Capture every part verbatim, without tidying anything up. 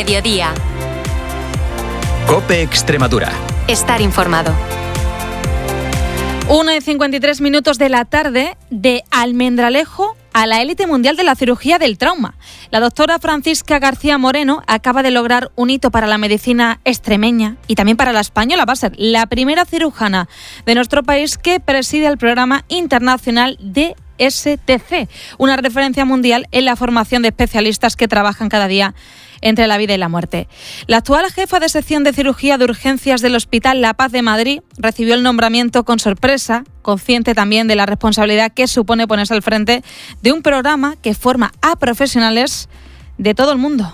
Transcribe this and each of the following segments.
mediodía. COPE Extremadura. Estar informado. una y cincuenta y tres minutos de la tarde, de Almendralejo a la élite mundial de la cirugía del trauma. La doctora Francisca García Moreno acaba de lograr un hito para la medicina extremeña y también para la española. Va a ser la primera cirujana de nuestro país que preside el programa internacional de S T C, una referencia mundial en la formación de especialistas que trabajan cada día entre la vida y la muerte. La actual jefa de sección de cirugía de urgencias del Hospital La Paz de Madrid recibió el nombramiento con sorpresa, consciente también de la responsabilidad que supone ponerse al frente de un programa que forma a profesionales de todo el mundo.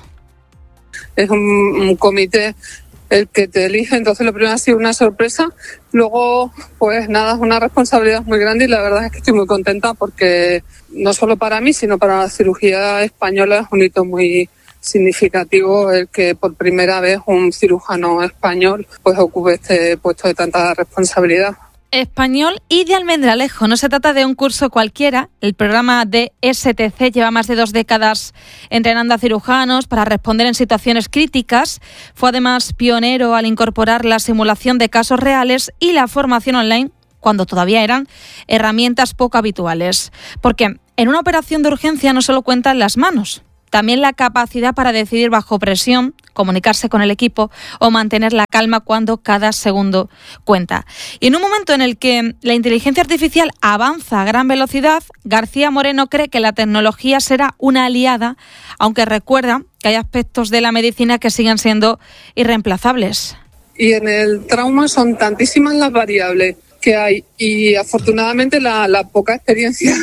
Es un, un comité el que te elige, entonces lo primero ha sido una sorpresa, luego pues nada, es una responsabilidad muy grande y la verdad es que estoy muy contenta porque no solo para mí, sino para la cirugía española es un hito muy significativo el que por primera vez un cirujano español pues ocupe este puesto de tanta responsabilidad. Español y de Almendralejo. No se trata de un curso cualquiera. El programa de S T C lleva más de dos décadas entrenando a cirujanos para responder en situaciones críticas. Fue además pionero al incorporar la simulación de casos reales y la formación online cuando todavía eran herramientas poco habituales. Porque en una operación de urgencia no solo cuentan las manos, también la capacidad para decidir bajo presión, comunicarse con el equipo o mantener la calma cuando cada segundo cuenta. Y en un momento en el que la inteligencia artificial avanza a gran velocidad, García Moreno cree que la tecnología será una aliada, aunque recuerda que hay aspectos de la medicina que siguen siendo irreemplazables. Y en el trauma son tantísimas las variables que hay y afortunadamente la, la poca experiencia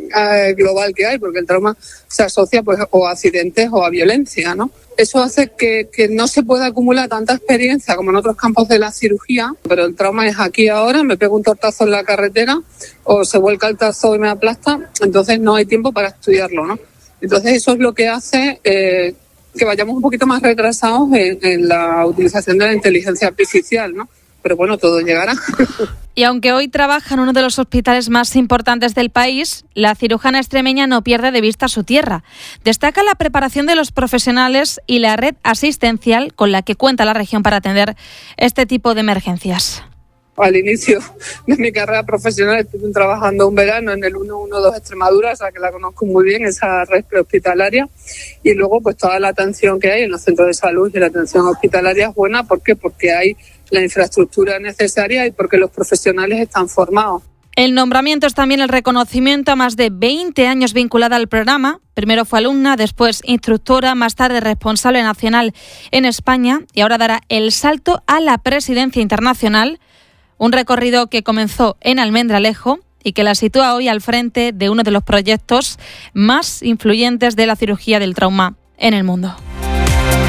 global que hay, porque el trauma se asocia pues o a accidentes o a violencia, ¿no? Eso hace que, que no se pueda acumular tanta experiencia como en otros campos de la cirugía, pero el trauma es aquí ahora, me pego un tortazo en la carretera o se vuelca el tazo y me aplasta, entonces no hay tiempo para estudiarlo, ¿no? Entonces eso es lo que hace eh, que vayamos un poquito más retrasados en, en la utilización de la inteligencia artificial, ¿no? Pero bueno, todo llegará. Y aunque hoy trabaja en uno de los hospitales más importantes del país, la cirujana extremeña no pierde de vista su tierra. Destaca la preparación de los profesionales y la red asistencial con la que cuenta la región para atender este tipo de emergencias. Al inicio de mi carrera profesional estuve trabajando un verano en el ciento doce Extremadura, o sea que la conozco muy bien, esa red prehospitalaria, y luego pues toda la atención que hay en los centros de salud y la atención hospitalaria es buena. ¿Por qué? Porque hay la infraestructura necesaria y porque los profesionales están formados. El nombramiento es también el reconocimiento a más de veinte años vinculada al programa. Primero fue alumna, después instructora, más tarde responsable nacional en España y ahora dará el salto a la presidencia internacional, un recorrido que comenzó en Almendralejo y que la sitúa hoy al frente de uno de los proyectos más influyentes de la cirugía del trauma en el mundo.